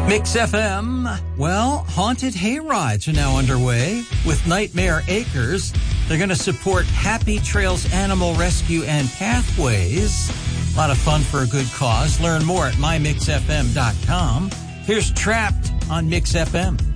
Mix FM. Well, haunted hayrides are now underway with Nightmare Acres. They're going to support Happy Trails Animal Rescue and Pathways. A lot of fun for a good cause. Learn more at mymixfm.com. Here's Trapped on Mix FM.